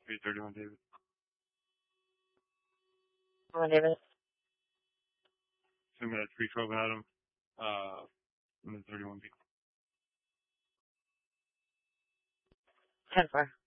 331 David. Come on, David. 2 minutes, 312 Adam. And then 31 B. 10-4.